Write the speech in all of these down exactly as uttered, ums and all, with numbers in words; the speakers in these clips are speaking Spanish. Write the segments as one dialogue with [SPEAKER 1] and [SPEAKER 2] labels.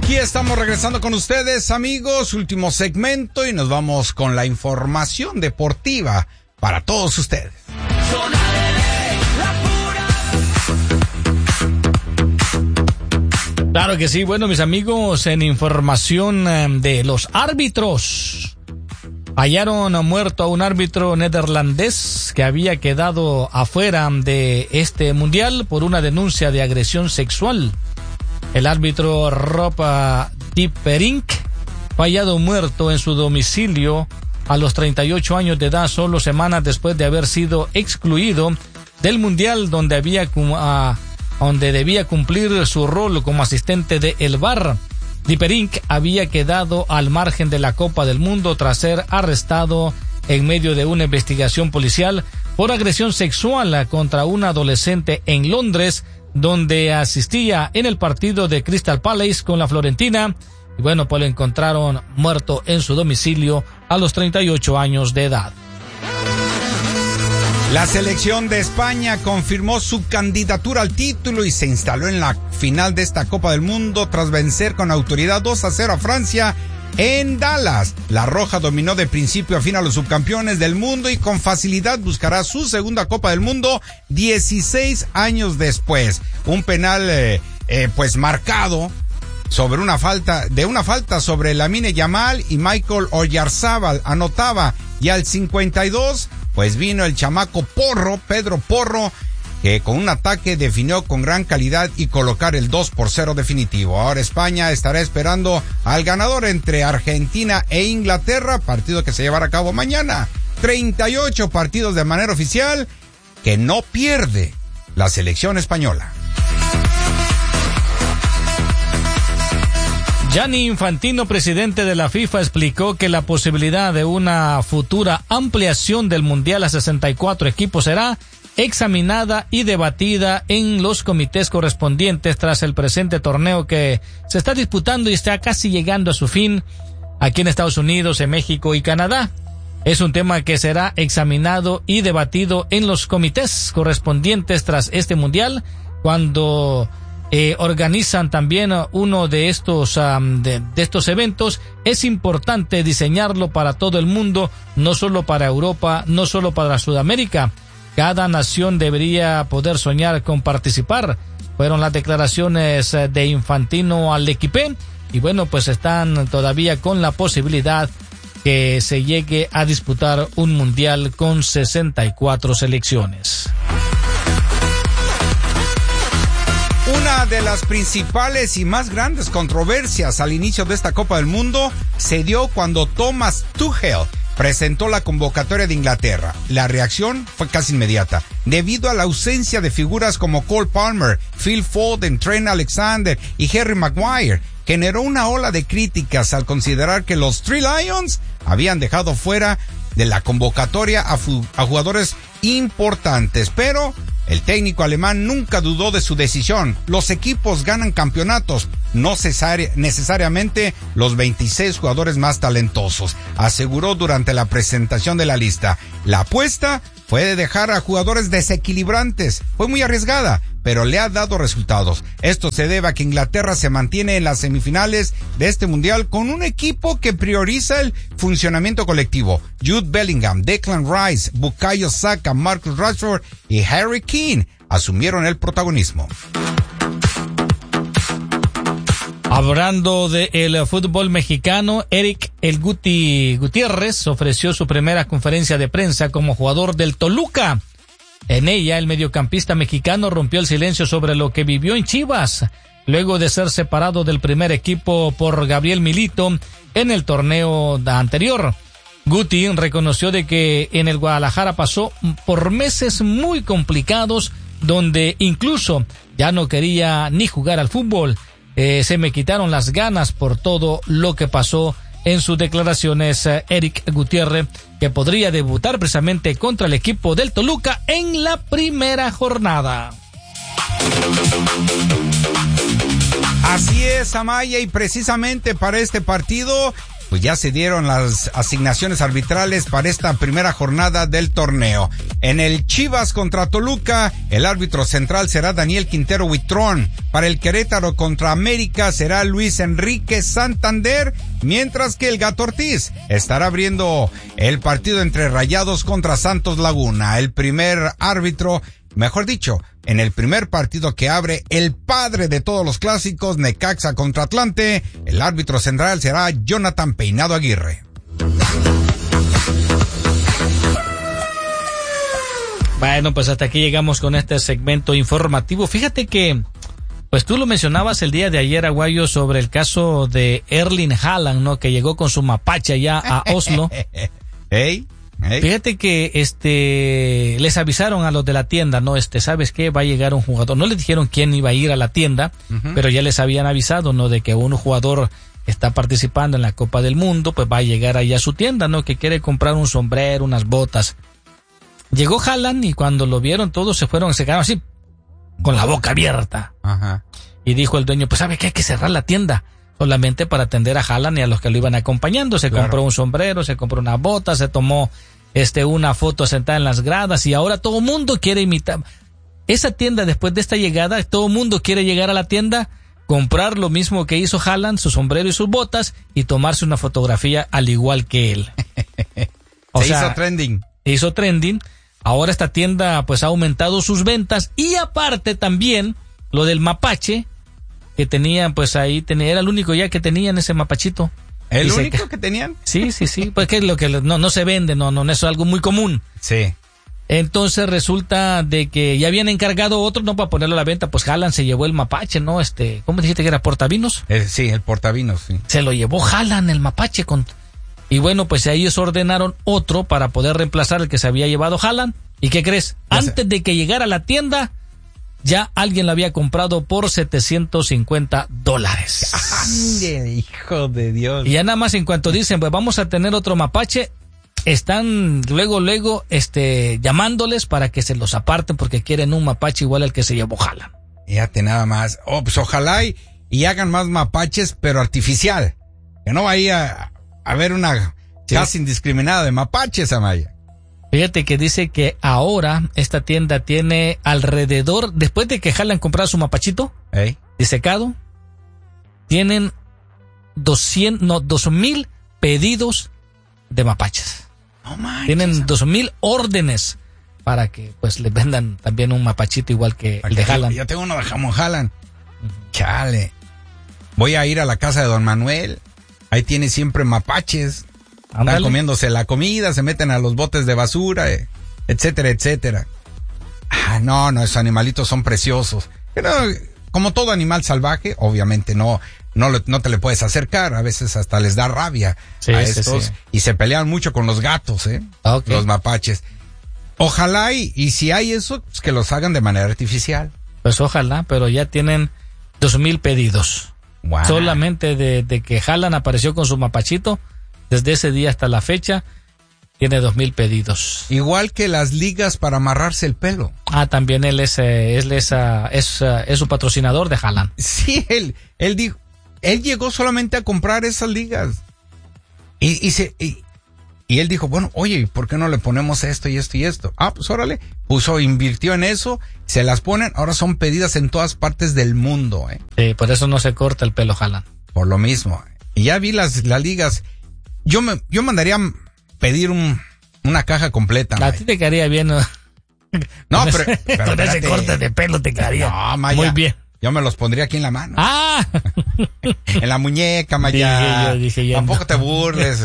[SPEAKER 1] Aquí estamos regresando con ustedes, amigos, último segmento y nos vamos con la información deportiva para todos ustedes.
[SPEAKER 2] Claro que sí, bueno, mis amigos, en información de los árbitros. Hallaron muerto a un árbitro neerlandés que había quedado afuera de este mundial por una denuncia de agresión sexual. El árbitro Rob Dieperink fue hallado muerto en su domicilio a los treinta y ocho años de edad, solo semanas después de haber sido excluido del mundial donde había uh, donde debía cumplir su rol como asistente de el V A R. Dieperink había quedado al margen de la Copa del Mundo tras ser arrestado en medio de una investigación policial por agresión sexual contra una adolescente en Londres, donde asistía en el partido de Crystal Palace con la Florentina. Y bueno, pues lo encontraron muerto en su domicilio a los treinta y ocho años de edad.
[SPEAKER 1] La selección de España confirmó su candidatura al título y se instaló en la final de esta Copa del Mundo tras vencer con autoridad dos a cero a Francia en Dallas. La Roja dominó de principio a fin a los subcampeones del mundo y con facilidad buscará su segunda Copa del Mundo dieciséis años después. Un penal eh, eh, pues marcado sobre una falta, de una falta sobre Lamine Yamal y Michael Oyarzabal anotaba, y al cincuenta y dos pues vino el chamaco Porro, Pedro Porro, que con un ataque definió con gran calidad y colocar el dos por cero definitivo. Ahora España estará esperando al ganador entre Argentina e Inglaterra, partido que se llevará a cabo mañana. treinta y ocho partidos de manera oficial que no pierde la selección española.
[SPEAKER 2] Gianni Infantino, presidente de la FIFA, explicó que la posibilidad de una futura ampliación del Mundial a sesenta y cuatro equipos será examinada y debatida en los comités correspondientes tras el presente torneo que se está disputando y está casi llegando a su fin aquí en Estados Unidos, en México y Canadá. Es un tema que será examinado y debatido en los comités correspondientes tras este Mundial, cuando Eh, organizan también uno de estos um, de, de estos eventos. Es importante diseñarlo para todo el mundo, no solo para Europa, no solo para Sudamérica. Cada nación debería poder soñar con participar. Fueron las declaraciones de Infantino al L'Équipe, y bueno, pues están todavía con la posibilidad que se llegue a disputar un mundial con sesenta y cuatro selecciones.
[SPEAKER 1] Una de las principales y más grandes controversias al inicio de esta Copa del Mundo se dio cuando Thomas Tuchel presentó la convocatoria de Inglaterra. La reacción fue casi inmediata, debido a la ausencia de figuras como Cole Palmer, Phil Foden, Trent Alexander y Harry Maguire. Generó una ola de críticas al considerar que los Three Lions habían dejado fuera de la convocatoria a, fu- a jugadores importantes, pero el técnico alemán nunca dudó de su decisión. Los equipos ganan campeonatos, no necesari- necesariamente los veintiséis jugadores más talentosos, aseguró durante la presentación de la lista. La apuesta fue de dejar a jugadores desequilibrantes. Fue muy arriesgada, pero le ha dado resultados. Esto se debe a que Inglaterra se mantiene en las semifinales de este mundial con un equipo que prioriza el funcionamiento colectivo. Jude Bellingham, Declan Rice, Bukayo Saka, Marcus Rashford y Harry Kane asumieron el protagonismo.
[SPEAKER 2] Hablando del fútbol mexicano, Eric El Guti Gutiérrez ofreció su primera conferencia de prensa como jugador del Toluca. En ella, el mediocampista mexicano rompió el silencio sobre lo que vivió en Chivas, luego de ser separado del primer equipo por Gabriel Milito en el torneo anterior. Guti reconoció de que en el Guadalajara pasó por meses muy complicados, donde incluso ya no quería ni jugar al fútbol. Eh, se me quitaron las ganas por todo lo que pasó. En sus declaraciones, eh, Eric Gutiérrez, que podría debutar precisamente contra el equipo del Toluca en la primera jornada.
[SPEAKER 1] Así es, Amaya, y precisamente para este partido pues ya se dieron las asignaciones arbitrales para esta primera jornada del torneo. En el Chivas contra Toluca, el árbitro central será Daniel Quintero Huitrón. Para el Querétaro contra América será Luis Enrique Santander, mientras que el Gato Ortiz estará abriendo el partido entre Rayados contra Santos Laguna. El primer árbitro, mejor dicho, en el primer partido que abre el padre de todos los clásicos, Necaxa contra Atlante, el árbitro central será Jonathan Peinado Aguirre.
[SPEAKER 2] Bueno, pues hasta aquí llegamos con este segmento informativo. Fíjate que, pues tú lo mencionabas el día de ayer, Aguayo, sobre el caso de Erling Haaland, ¿no? Que llegó con su mapache allá a Oslo.
[SPEAKER 1] Hey. Hey.
[SPEAKER 2] Fíjate que este les avisaron a los de la tienda, no, este, ¿sabes qué? Va a llegar un jugador. No les dijeron quién iba a ir a la tienda, uh-huh. pero ya les habían avisado, ¿no? De que un jugador está participando en la Copa del Mundo, pues va a llegar ahí a su tienda, ¿no? Que quiere comprar un sombrero, unas botas. Llegó Haaland y cuando lo vieron todos se fueron, se quedaron así, con la boca abierta.
[SPEAKER 1] Uh-huh.
[SPEAKER 2] Y dijo el dueño, pues ¿sabe qué? Hay que cerrar la tienda. Solamente para atender a Haaland y a los que lo iban acompañando. Se claro. compró un sombrero, se compró una bota, se tomó este una foto sentada en las gradas y ahora todo el mundo quiere imitar. Esa tienda, después de esta llegada, todo el mundo quiere llegar a la tienda, comprar lo mismo que hizo Haaland, su sombrero y sus botas, y tomarse una fotografía al igual que él.
[SPEAKER 1] O se sea, hizo trending.
[SPEAKER 2] Hizo trending. Ahora esta tienda pues ha aumentado sus ventas y aparte también lo del mapache que tenían, pues ahí tenía, era el único ya que tenían ese mapachito.
[SPEAKER 1] ¿El
[SPEAKER 2] y
[SPEAKER 1] único
[SPEAKER 2] se,
[SPEAKER 1] que tenían?
[SPEAKER 2] Sí, sí, sí, pues que es lo que no, no se vende, no, no, no es algo muy común.
[SPEAKER 1] Sí.
[SPEAKER 2] Entonces resulta de que ya habían encargado otro, no para ponerlo a la venta, pues Haaland se llevó el mapache, ¿no? Este, ¿cómo dijiste que era? ¿Portavinos?
[SPEAKER 1] Eh, sí, el portavinos, sí.
[SPEAKER 2] Se lo llevó Haaland el mapache con... Y bueno, pues ellos ordenaron otro para poder reemplazar el que se había llevado Haaland. ¿Y qué crees? Ya Antes sé. de que llegara a la tienda, ya alguien lo había comprado por setecientos cincuenta dólares.
[SPEAKER 1] ¡Ande, hijo de Dios!
[SPEAKER 2] Y ya nada más en cuanto dicen, pues vamos a tener otro mapache, están luego, luego, este, llamándoles para que se los aparten porque quieren un mapache igual al que se llevó Haaland.
[SPEAKER 1] Fíjate nada más. Oh, pues ojalá y, y hagan más mapaches, pero artificial. Que no vaya a haber una sí. casa indiscriminada de mapaches, Amaya.
[SPEAKER 2] Fíjate que dice que ahora esta tienda tiene alrededor, después de que Haaland comprara su mapachito
[SPEAKER 1] ¿Eh?
[SPEAKER 2] disecado, tienen doscientos, no, dos mil pedidos de mapaches.
[SPEAKER 1] No manches.
[SPEAKER 2] Tienen dos mil órdenes para que pues les vendan también un mapachito igual que el de Haaland.
[SPEAKER 1] Yo tengo uno de jamón Haaland. Uh-huh. Chale. Voy a ir a la casa de don Manuel. Ahí tiene siempre mapaches. Andale. Están comiéndose la comida, se meten a los botes de basura, eh, etcétera, etcétera. Ah, no, no, esos animalitos son preciosos. Pero como todo animal salvaje, obviamente no, no, no te le puedes acercar. A veces hasta les da rabia sí, a estos. Sí, sí. Y se pelean mucho con los gatos, eh, okay. los mapaches. Ojalá y, y si hay eso, pues que los hagan de manera artificial.
[SPEAKER 2] Pues ojalá, pero ya tienen dos mil pedidos. Wow. Solamente de, de que Haaland apareció con su mapachito. Desde ese día hasta la fecha, tiene dos mil pedidos.
[SPEAKER 1] Igual que las ligas para amarrarse el pelo.
[SPEAKER 2] Ah, también él es, eh, él es, uh, es, uh, es su patrocinador de Haaland.
[SPEAKER 1] Sí, él, él dijo, él llegó solamente a comprar esas ligas. Y, y se, y, y él dijo, bueno, oye, ¿por qué no le ponemos esto y esto y esto? Ah, pues órale, puso, invirtió en eso, se las ponen, ahora son pedidas en todas partes del mundo, eh.
[SPEAKER 2] Sí, por eso no se corta el pelo Haaland.
[SPEAKER 1] Por lo mismo. Y ya vi las, las ligas. Yo me, yo mandaría pedir un, una caja completa.
[SPEAKER 2] A ti te quedaría bien, ¿no?
[SPEAKER 1] No, pero, pero
[SPEAKER 2] con ese corte de pelo te quedaría.
[SPEAKER 1] No, Maya.
[SPEAKER 2] Muy bien.
[SPEAKER 1] Yo me los pondría aquí en la mano.
[SPEAKER 2] Ah.
[SPEAKER 1] En la muñeca, Maya.
[SPEAKER 2] Dije yo, dije yo.
[SPEAKER 1] Tampoco
[SPEAKER 2] no.
[SPEAKER 1] te burles.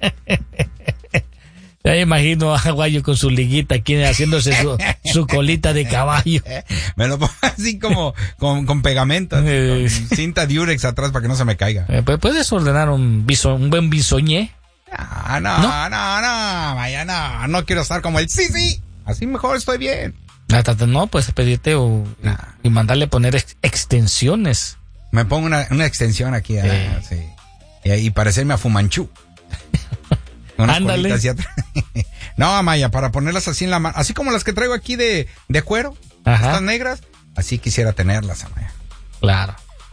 [SPEAKER 2] Ya me imagino a Aguayo con su liguita aquí haciéndose su, su colita de caballo.
[SPEAKER 1] Me lo pongo así como con, con pegamento, con cinta Durex atrás para que no se me caiga.
[SPEAKER 2] Eh, ¿Puedes ordenar un biso, un buen bisoñé?
[SPEAKER 1] No, no, no, no, no, vaya, no, no quiero estar como el sí, sí. Así mejor estoy bien.
[SPEAKER 2] No, pues pedirte o, nah. y mandarle poner ex, extensiones.
[SPEAKER 1] Me pongo una, una extensión aquí, sí. Ah, sí. Y, y parecerme a Fumanchu.
[SPEAKER 2] Ándale.
[SPEAKER 1] No, Amaya, para ponerlas así en la mano, así como las que traigo aquí de, de cuero,
[SPEAKER 2] ajá.
[SPEAKER 1] Estas negras, así quisiera tenerlas, Amaya.
[SPEAKER 2] Claro.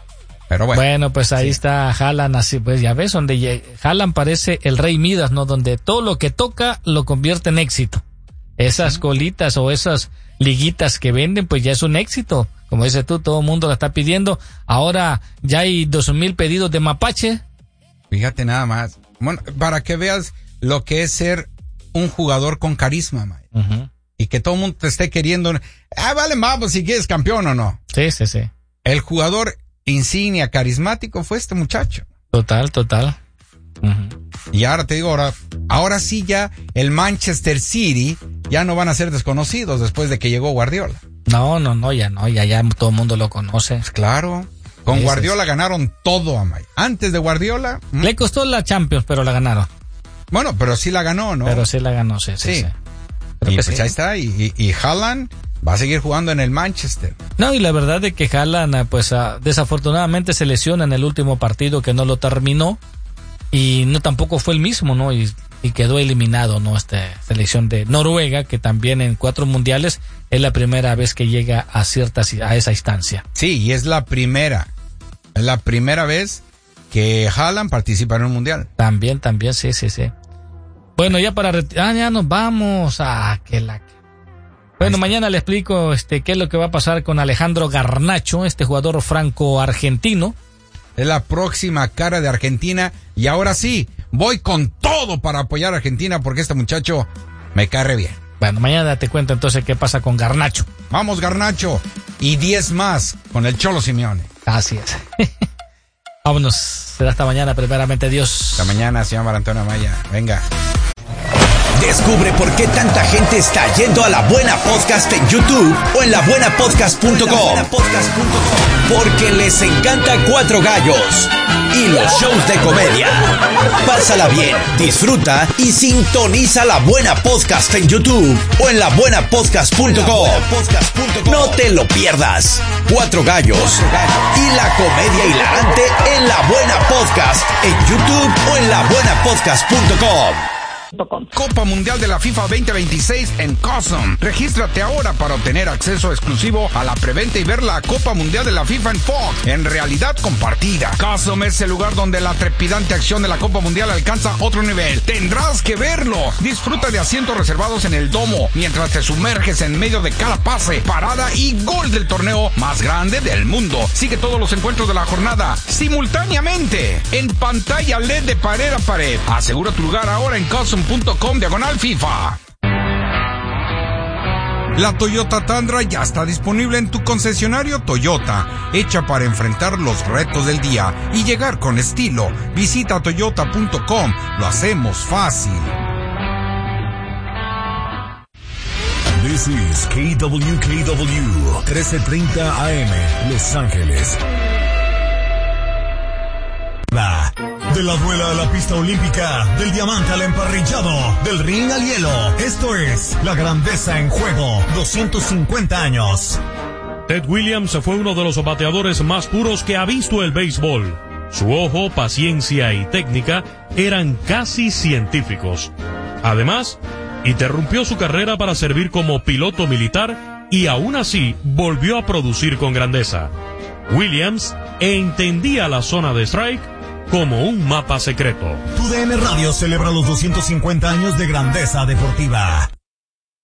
[SPEAKER 1] Pero bueno.
[SPEAKER 2] Bueno, pues ahí
[SPEAKER 1] sí.
[SPEAKER 2] está Haaland, así pues ya ves, donde Haaland parece el rey Midas, ¿no? Donde todo lo que toca lo convierte en éxito. Esas sí. colitas o esas liguitas que venden, pues ya es un éxito. Como dices tú, todo el mundo la está pidiendo. Ahora ya hay dos mil pedidos de mapache.
[SPEAKER 1] Fíjate nada más. Bueno, para que veas lo que es ser un jugador con carisma, man. Uh-huh. Y que todo el mundo te esté queriendo. Ah, vale, vamos, si quieres campeón o no.
[SPEAKER 2] Sí, sí, sí.
[SPEAKER 1] El jugador insignia, carismático fue este muchacho.
[SPEAKER 2] Total, total. Uh-huh.
[SPEAKER 1] Y ahora te digo, ahora, ahora sí ya el Manchester City ya no van a ser desconocidos después de que llegó Guardiola.
[SPEAKER 2] No, no, no, ya no, ya, ya todo el mundo lo conoce.
[SPEAKER 1] Pues claro. Con Ese Guardiola es. Ganaron todo, Amay. Antes de Guardiola. ¿m?
[SPEAKER 2] Le costó la Champions, pero la ganaron.
[SPEAKER 1] Bueno, pero sí la ganó, ¿no?
[SPEAKER 2] Pero sí la ganó, sí, sí. sí. sí.
[SPEAKER 1] Y pues sí. ahí está, y, y, y Haaland va a seguir jugando en el Manchester.
[SPEAKER 2] No, y la verdad es que Haaland, pues uh, desafortunadamente se lesiona en el último partido que no lo terminó, y no tampoco fue el mismo, ¿no? Y, y quedó eliminado, ¿no? Esta selección de Noruega, que también en cuatro mundiales es la primera vez que llega a ciertas, a esa instancia.
[SPEAKER 1] Sí, y es la primera, es la primera vez que Haaland participa en un mundial.
[SPEAKER 2] También, también, sí, sí, sí. Bueno, ya para retirar, ah, ya nos vamos. Ah, qué la... Bueno, mañana le explico este qué es lo que va a pasar con Alejandro Garnacho, este jugador franco-argentino.
[SPEAKER 1] Es la próxima cara de Argentina, y ahora sí, voy con todo para apoyar a Argentina porque este muchacho me cae re bien.
[SPEAKER 2] Bueno, mañana te cuento entonces qué pasa con Garnacho.
[SPEAKER 1] Vamos, Garnacho, y diez más con el Cholo Simeone.
[SPEAKER 2] Así es. Vámonos, será hasta mañana, primeramente Dios.
[SPEAKER 1] Hasta mañana, señor Mar Antonio Amaya. Venga.
[SPEAKER 3] Descubre por qué tanta gente está yendo a La Buena Podcast en YouTube o en la buena podcast punto com. Porque les encanta Cuatro Gallos y los shows de comedia. Pásala bien, disfruta y sintoniza La Buena Podcast en YouTube o en la buena podcast punto com. No te lo pierdas. Cuatro Gallos y la comedia hilarante en La Buena Podcast en YouTube o en la buena podcast punto com.
[SPEAKER 1] Copa Mundial de la FIFA veinte veintiséis en Cosm. Regístrate ahora para obtener acceso exclusivo a la preventa y ver la Copa Mundial de la FIFA en Fox, en realidad compartida. Cosm es el lugar donde la trepidante acción de la Copa Mundial alcanza otro nivel. Tendrás que verlo. Disfruta de asientos reservados en el domo mientras te sumerges en medio de cada pase, parada y gol del torneo más grande del mundo. Sigue todos los encuentros de la jornada simultáneamente en pantalla L E D de pared a pared. Asegura tu lugar ahora en Cosm punto com diagonal FIFA. La Toyota Tundra ya está disponible en tu concesionario Toyota, hecha para enfrentar los retos del día y llegar con estilo. Visita toyota punto com, lo hacemos fácil.
[SPEAKER 4] This is K W K W trece treinta A M, Los Ángeles. De la duela a la pista olímpica, del diamante al emparrillado, del ring al hielo. Esto es La Grandeza en Juego, doscientos cincuenta años.
[SPEAKER 5] Ted Williams fue uno de los bateadores más puros que ha visto el béisbol. Su ojo, paciencia y técnica eran casi científicos. Además, interrumpió su carrera para servir como piloto militar y aún así volvió a producir con grandeza. Williams entendía la zona de strike como un mapa secreto.
[SPEAKER 4] Tu D N Radio celebra los doscientos cincuenta años de grandeza deportiva.